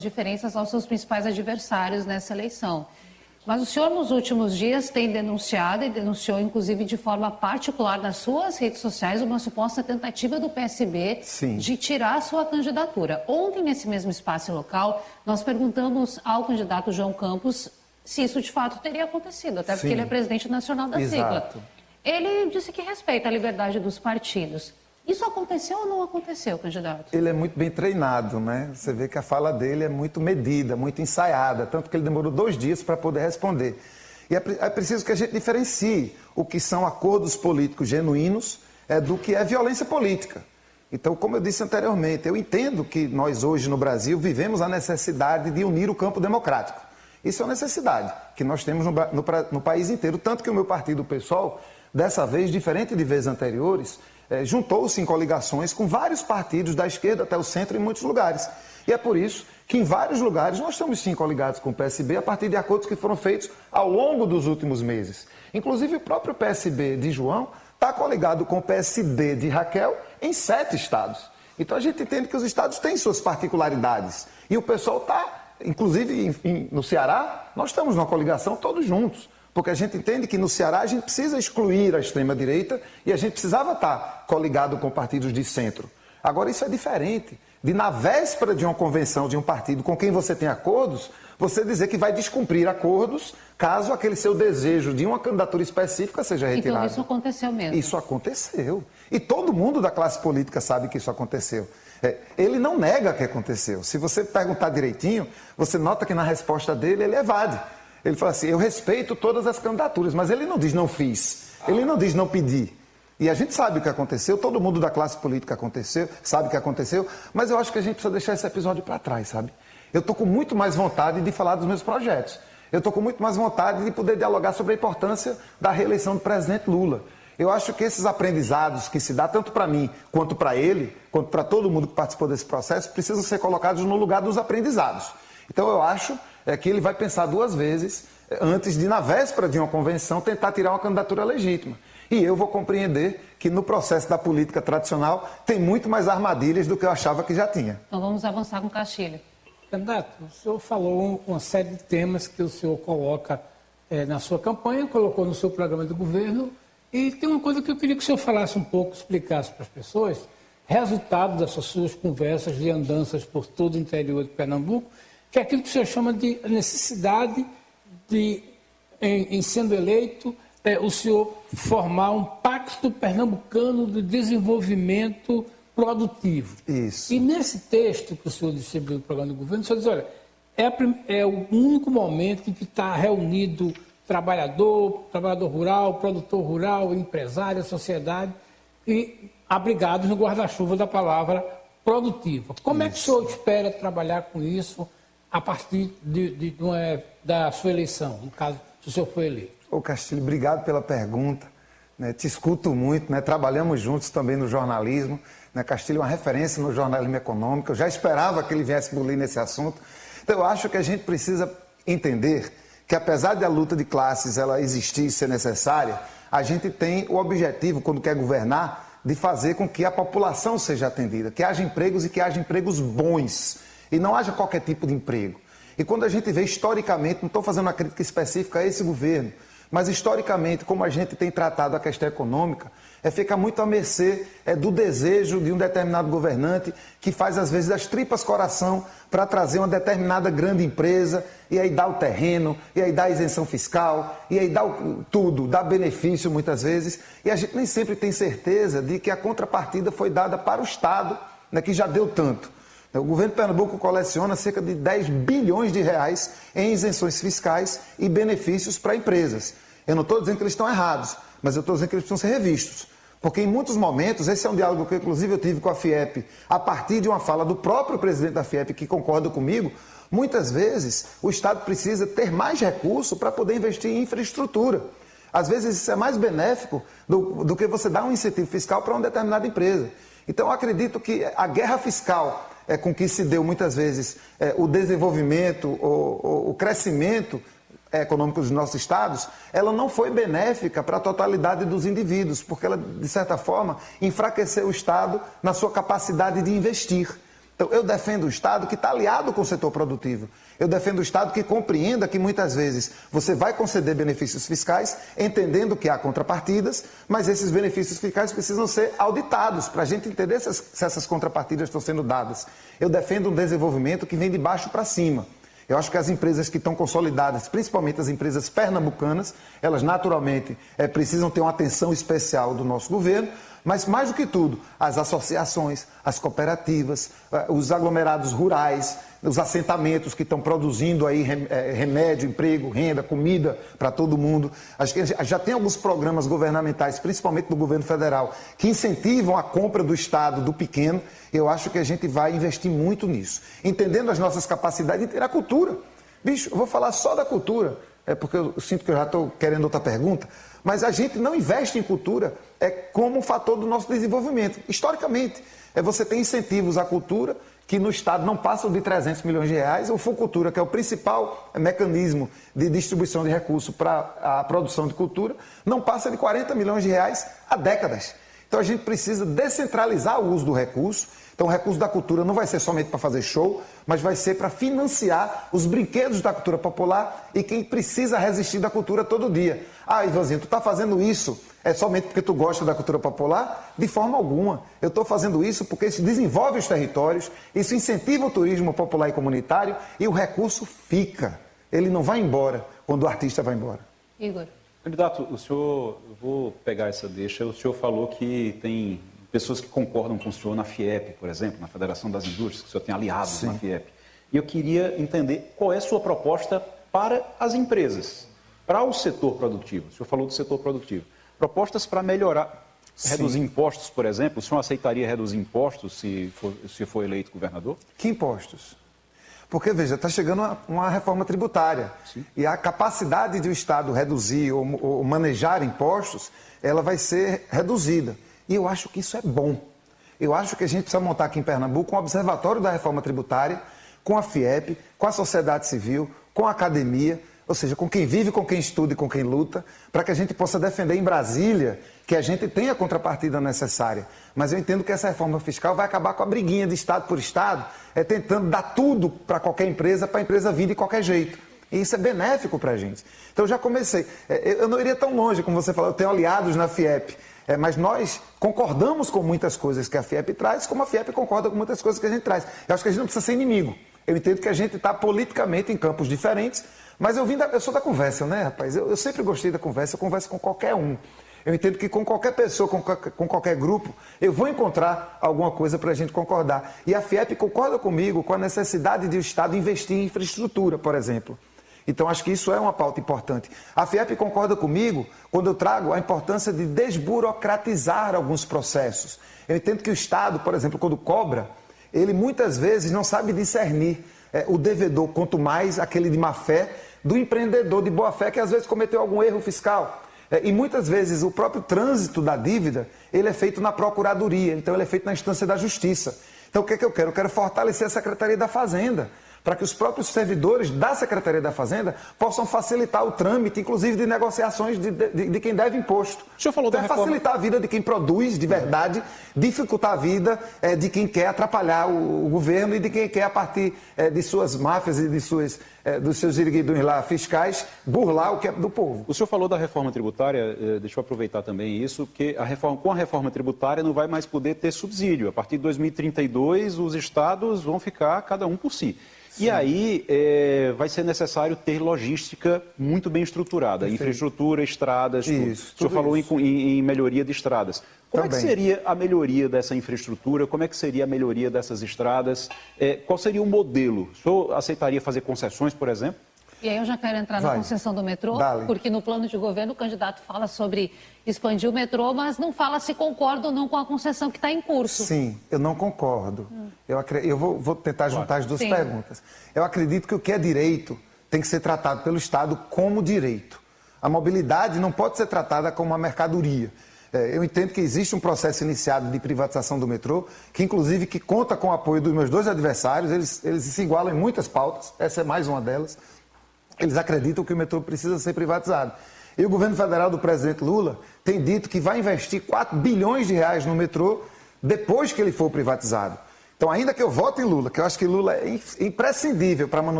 diferenças aos seus principais adversários nessa eleição. Mas o senhor, nos últimos dias, tem denunciado e denunciou, inclusive, de forma particular nas suas redes sociais, uma suposta tentativa do PSB de tirar a sua candidatura. Ontem, nesse mesmo espaço local, nós perguntamos ao candidato João Campos se isso, de fato, teria acontecido, até porque ele é presidente nacional da sigla. Ele disse que respeita a liberdade dos partidos. Isso aconteceu ou não aconteceu, candidato? Ele é muito bem treinado, né? Você vê que a fala dele é muito medida, muito ensaiada, tanto que ele demorou 2 dias para poder responder. E é preciso que a gente diferencie o que são acordos políticos genuínos do que é violência política. Então, como eu disse anteriormente, eu entendo que nós hoje no Brasil vivemos a necessidade de unir o campo democrático. Isso é uma necessidade que nós temos no país inteiro, tanto que o meu partido, o PSOL, dessa vez, diferente de vezes anteriores, juntou-se em coligações com vários partidos da esquerda até o centro em muitos lugares. E é por isso que em vários lugares nós estamos sim coligados com o PSB a partir de acordos que foram feitos ao longo dos últimos meses. Inclusive o próprio PSB de João está coligado com o PSD de Raquel em 7 estados. Então a gente entende que os estados têm suas particularidades. E o pessoal está, inclusive no Ceará, nós estamos numa coligação todos juntos. Porque a gente entende que no Ceará a gente precisa excluir a extrema-direita e a gente precisava estar coligado com partidos de centro. Agora isso é diferente de, na véspera de uma convenção de um partido com quem você tem acordos, você dizer que vai descumprir acordos caso aquele seu desejo de uma candidatura específica seja retirado. Então isso aconteceu mesmo? Isso aconteceu. E todo mundo da classe política sabe que isso aconteceu. Ele não nega que aconteceu. Se você perguntar direitinho, você nota que na resposta dele ele evade. Ele fala assim, eu respeito todas as candidaturas, mas ele não diz não fiz, ele não diz não pedi. E a gente sabe o que aconteceu, todo mundo da classe política sabe o que aconteceu, mas eu acho que a gente precisa deixar esse episódio para trás, sabe? Eu estou com muito mais vontade de falar dos meus projetos. Eu estou com muito mais vontade de poder dialogar sobre a importância da reeleição do presidente Lula. Eu acho que esses aprendizados que se dá tanto para mim, quanto para ele, quanto para todo mundo que participou desse processo, precisam ser colocados no lugar dos aprendizados. Então eu acho que ele vai pensar 2 vezes antes de, na véspera de uma convenção, tentar tirar uma candidatura legítima. E eu vou compreender que no processo da política tradicional tem muito mais armadilhas do que eu achava que já tinha. Então vamos avançar com o Castilho. Candidato, o senhor falou uma série de temas que o senhor coloca na sua campanha, colocou no seu programa de governo, e tem uma coisa que eu queria que o senhor falasse um pouco, explicasse para as pessoas, resultado dessas suas conversas de andanças por todo o interior de Pernambuco, que é aquilo que o senhor chama de necessidade de, em sendo eleito, o senhor formar um pacto pernambucano de desenvolvimento produtivo. Isso. E nesse texto que o senhor distribuiu no programa do governo, o senhor diz, olha, é o único momento em que está reunido trabalhador rural, produtor rural, empresário, sociedade, e abrigados no guarda-chuva da palavra produtiva. Como é que o senhor espera trabalhar com isso a partir da sua eleição, no caso, se o senhor for eleito? Ô Castilho, obrigado pela pergunta. Te escuto muito, trabalhamos juntos também no jornalismo. Castilho é uma referência no jornalismo econômico. Eu já esperava que ele viesse bulir nesse assunto. Então eu acho que a gente precisa entender que, apesar de a luta de classes ela existir e ser necessária, a gente tem o objetivo, quando quer governar, de fazer com que a população seja atendida, que haja empregos e que haja empregos bons. E não haja qualquer tipo de emprego. E quando a gente vê historicamente, não estou fazendo uma crítica específica a esse governo, mas historicamente, como a gente tem tratado a questão econômica, fica muito à mercê do desejo de um determinado governante que faz, às vezes, das tripas coração para trazer uma determinada grande empresa e aí dá o terreno, e aí dá a isenção fiscal, e aí dá tudo, dá benefício muitas vezes, e a gente nem sempre tem certeza de que a contrapartida foi dada para o Estado, que já deu tanto. O governo de Pernambuco coleciona cerca de 10 bilhões de reais em isenções fiscais e benefícios para empresas. Eu não estou dizendo que eles estão errados, mas eu estou dizendo que eles precisam ser revistos. Porque em muitos momentos, esse é um diálogo que inclusive eu tive com a FIEP, a partir de uma fala do próprio presidente da FIEP, que concorda comigo, muitas vezes o Estado precisa ter mais recurso para poder investir em infraestrutura. Às vezes isso é mais benéfico do que você dar um incentivo fiscal para uma determinada empresa. Então eu acredito que a guerra fiscal com que se deu muitas vezes o desenvolvimento, o crescimento econômico dos nossos estados, ela não foi benéfica para a totalidade dos indivíduos, porque ela, de certa forma, enfraqueceu o Estado na sua capacidade de investir. Então, eu defendo o Estado que está aliado com o setor produtivo. Eu defendo o Estado que compreenda que muitas vezes você vai conceder benefícios fiscais, entendendo que há contrapartidas, mas esses benefícios fiscais precisam ser auditados para a gente entender se essas contrapartidas estão sendo dadas. Eu defendo um desenvolvimento que vem de baixo para cima. Eu acho que as empresas que estão consolidadas, principalmente as empresas pernambucanas, elas naturalmente precisam ter uma atenção especial do nosso governo, mas mais do que tudo, as associações, as cooperativas, os aglomerados rurais, os assentamentos que estão produzindo aí remédio, emprego, renda, comida para todo mundo. Acho que já tem alguns programas governamentais, principalmente do governo federal, que incentivam a compra do Estado, do pequeno. Eu acho que a gente vai investir muito nisso. Entendendo as nossas capacidades de ter a cultura. Bicho, eu vou falar só da cultura, porque eu sinto que eu já estou querendo outra pergunta, mas a gente não investe em cultura como um fator do nosso desenvolvimento. Historicamente, você tem incentivos à cultura que no Estado não passam de 300 milhões de reais. O Funcultura, que é o principal mecanismo de distribuição de recursos para a produção de cultura, não passa de 40 milhões de reais há décadas. Então a gente precisa descentralizar o uso do recurso. Então o recurso da cultura não vai ser somente para fazer show, mas vai ser para financiar os brinquedos da cultura popular e quem precisa resistir da cultura todo dia. Ah, Ivanzinho, tu está fazendo isso somente porque tu gosta da cultura popular? De forma alguma. Eu estou fazendo isso porque isso desenvolve os territórios, isso incentiva o turismo popular e comunitário e o recurso fica. Ele não vai embora quando o artista vai embora. Igor. Candidato, eu vou pegar essa deixa. O senhor falou que tem pessoas que concordam com o senhor na FIEP, por exemplo, na Federação das Indústrias, que o senhor tem aliados Sim. na FIEP. E eu queria entender qual é a sua proposta para as empresas, para o setor produtivo. O senhor falou do setor produtivo. Propostas para melhorar, reduzir impostos, por exemplo. O senhor aceitaria reduzir impostos se for eleito governador? Que impostos? Porque, veja, está chegando uma reforma tributária. Sim. E a capacidade de o Estado reduzir ou manejar impostos, ela vai ser reduzida. E eu acho que isso é bom. Eu acho que a gente precisa montar aqui em Pernambuco um observatório da reforma tributária, com a FIEP, com a sociedade civil, com a academia, ou seja, com quem vive, com quem estuda e com quem luta, para que a gente possa defender em Brasília que a gente tenha a contrapartida necessária. Mas eu entendo que essa reforma fiscal vai acabar com a briguinha de Estado por Estado, tentando dar tudo para qualquer empresa, para a empresa vir de qualquer jeito. E isso é benéfico para a gente. Então eu já comecei. Eu não iria tão longe, como você falou, eu tenho aliados na FIEP. Mas nós concordamos com muitas coisas que a FIEP traz, como a FIEP concorda com muitas coisas que a gente traz. Eu acho que a gente não precisa ser inimigo. Eu entendo que a gente está politicamente em campos diferentes, mas eu sou da conversa, né, rapaz? Eu sempre gostei da conversa, eu converso com qualquer um. Eu entendo que com qualquer pessoa, com qualquer grupo, eu vou encontrar alguma coisa para a gente concordar. E a FIEP concorda comigo com a necessidade de o Estado investir em infraestrutura, por exemplo. Então, acho que isso é uma pauta importante. A FIEP concorda comigo quando eu trago a importância de desburocratizar alguns processos. Eu entendo que o Estado, por exemplo, quando cobra, ele muitas vezes não sabe discernir o devedor, quanto mais aquele de má fé, do empreendedor de boa fé que às vezes cometeu algum erro fiscal. E muitas vezes o próprio trânsito da dívida, ele é feito na Procuradoria, então ele é feito na instância da Justiça. Então o que é que eu quero? Eu quero fortalecer a Secretaria da Fazenda, para que os próprios servidores da Secretaria da Fazenda possam facilitar o trâmite, inclusive de negociações de quem deve imposto. O senhor falou da reforma... facilitar a vida de quem produz de verdade, dificultar a vida de quem quer atrapalhar o governo e de quem quer, a partir de suas máfias e dos seus iriguidões lá fiscais, burlar o que é do povo. O senhor falou da reforma tributária, deixa eu aproveitar também isso, que com a reforma tributária não vai mais poder ter subsídio. A partir de 2032, os estados vão ficar cada um por si. Sim. E aí vai ser necessário ter logística muito bem estruturada, perfeito. Infraestrutura, estradas, tudo. O senhor falou em melhoria de estradas. Como também. É que seria a melhoria dessa infraestrutura? Como é que seria a melhoria dessas estradas? Qual seria o modelo? O senhor aceitaria fazer concessões, por exemplo? E aí eu já quero entrar na concessão do metrô, porque no plano de governo o candidato fala sobre expandir o metrô, mas não fala se concorda ou não com a concessão que está em curso. Sim, eu não concordo. Eu vou tentar juntar as duas perguntas. Eu acredito que o que é direito tem que ser tratado pelo Estado como direito. A mobilidade não pode ser tratada como uma mercadoria. Eu entendo que existe um processo iniciado de privatização do metrô, que inclusive conta com o apoio dos meus dois adversários, eles se igualam em muitas pautas, essa é mais uma delas. Eles acreditam que o metrô precisa ser privatizado. E o governo federal do presidente Lula tem dito que vai investir 4 bilhões de reais no metrô depois que ele for privatizado. Então, ainda que eu vote em Lula, que eu acho que Lula é imprescindível para a